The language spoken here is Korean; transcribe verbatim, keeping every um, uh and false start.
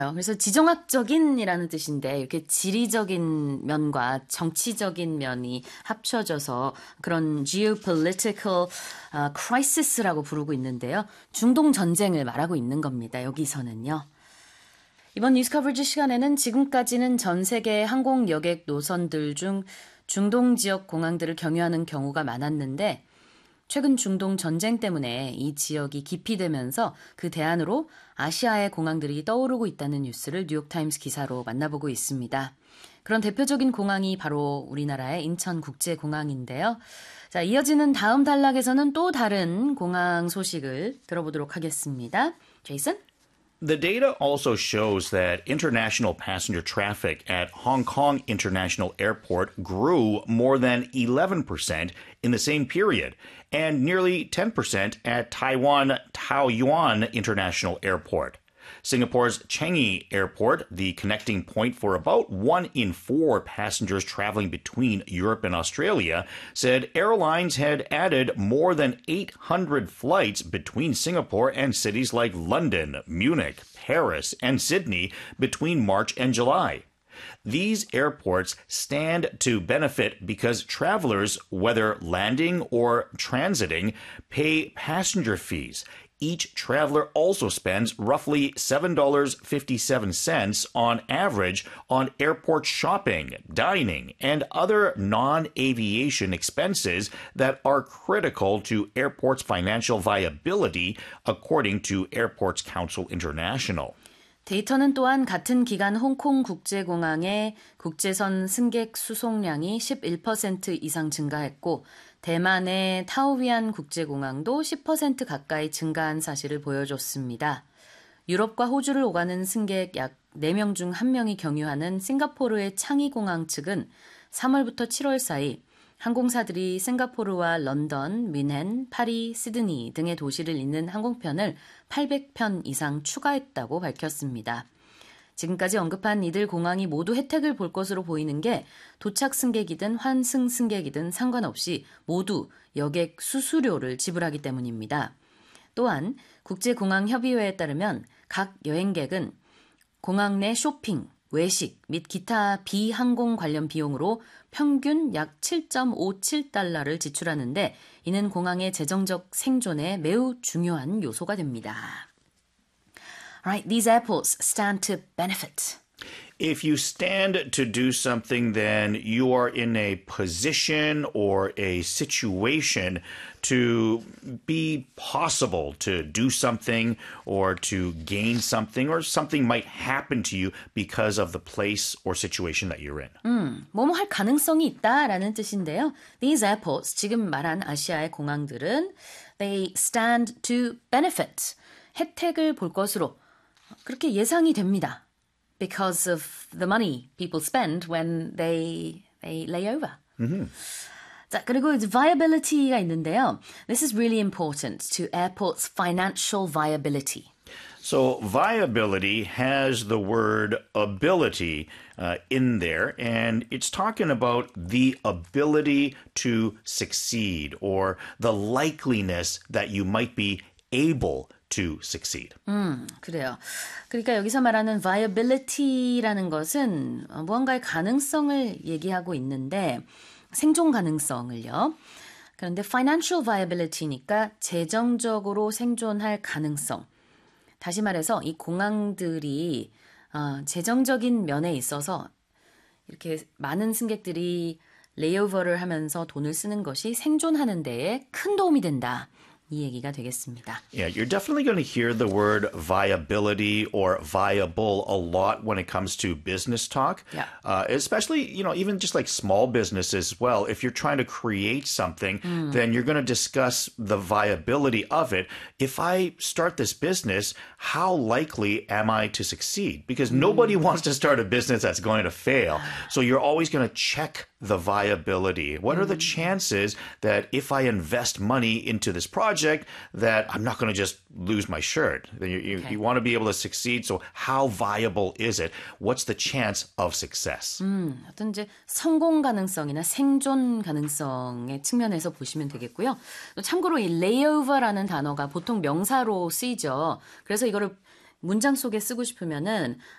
그래서 지정학적인이라는 뜻인데 이렇게 지리적인 면과 정치적인 면이 합쳐져서 그런 geopolitical uh, crisis라고 부르고 있는데요. 중동 전쟁을 말하고 있는 겁니다. 여기서는요. 이번 뉴스 커버리지 시간에는 지금까지는 전 세계 항공 여객 노선들 중 중동 지역 공항들을 경유하는 경우가 많았는데 최근 중동 전쟁 때문에 이 지역이 기피되면서 그 대안으로 아시아의 공항들이 떠오르고 있다는 뉴스를 뉴욕타임스 기사로 만나보고 있습니다. 그런 대표적인 공항이 바로 우리나라의 인천국제공항인데요. 자, 이어지는 다음 단락에서는 또 다른 공항 소식을 들어보도록 하겠습니다. 제이슨? The data also shows that international passenger traffic at Hong Kong International Airport grew more than eleven percent in the same period, and nearly ten percent at Taiwan Taoyuan International Airport. Singapore's Changi Airport, the connecting point for about one in four passengers traveling between Europe and Australia, said airlines had added more than eight hundred flights between Singapore and cities like London, Munich, Paris, and Sydney between March and July. These airports stand to benefit because travelers, whether landing or transiting, pay passenger fees. Each traveler also spends roughly seven dollars and fifty-seven cents on average on airport shopping, dining, and other non-aviation expenses that are critical to airports' financial viability, according to Airports Council International. 데이터는 또한 같은 기간 홍콩 국제공항의 국제선 승객 수송량이 십일 퍼센트 이상 증가했고 대만의 타오위안 국제공항도 십 퍼센트 가까이 증가한 사실을 보여줬습니다. 유럽과 호주를 오가는 승객 약 네 명 중 한 명이 경유하는 싱가포르의 창의공항 측은 삼월부터 칠월 사이 항공사들이 싱가포르와 런던, 뮌헨, 파리, 시드니 등의 도시를 잇는 항공편을 팔백 편 이상 추가했다고 밝혔습니다. 지금까지 언급한 이들 공항이 모두 혜택을 볼 것으로 보이는 게 도착 승객이든 환승 승객이든 상관없이 모두 여객 수수료를 지불하기 때문입니다. 또한 국제공항협의회에 따르면 각 여행객은 공항 내 쇼핑, 외식 및 기타 비항공 관련 비용으로 평균 약 칠 점 오칠 달러를 지출하는데 이는 공항의 재정적 생존에 매우 중요한 요소가 됩니다. Right, these airports stand to benefit. If you stand to do something, then you are in a position or a situation to be possible to do something or to gain something, or something might happen to you because of the place or situation that you're in. 음, 뭐뭐 할 가능성이 있다라는 뜻인데요. These airports, 지금 말한 아시아의 공항들은 they stand to benefit. 혜택을 볼 것으로 그렇게 예상이 됩니다. Because of the money people spend when they, they lay over. Mm-hmm. 자, 그리고 viability가 있는데요. This is really important to airports' financial viability. So viability has the word ability uh, in there, and it's talking about the ability to succeed or the likeliness that you might be able to succeed. 음, 그래요. 그러니까 여기서 말하는 viability라는 것은 무언가의 가능성을 얘기하고 있는데 생존 가능성을요. 그런데 financial viability니까 재정적으로 생존할 가능성. 다시 말해서 이 공항들이 어, 재정적인 면에 있어서 이렇게 많은 승객들이 레이오버를 하면서 돈을 쓰는 것이 생존하는 데에 큰 도움이 된다. 이 얘기가 되겠습니다. Yeah, you're definitely going to hear the word viability or viable a lot when it comes to business talk. Yeah. Uh, especially, you know, even just like small businesses as well. If you're trying to create something, mm. then you're going to discuss the viability of it. If I start this business, how likely am I to succeed? Because mm. nobody wants to start a business that's going to fail. So you're always going to check the viability. What mm. are the chances that if I invest money into this project, that I'm not going to just lose my shirt? You, you, okay. you want to be able to succeed. So how viable is it? What's the chance of success? 음, 어떤 이제 성공 가능성이나 생존 가능성의 측면에서 보시면 되겠고요. 참고로 이 layover라는 단어가 보통 명사로 쓰이죠. 그래서 이거를 문장 속에 쓰고 싶으면은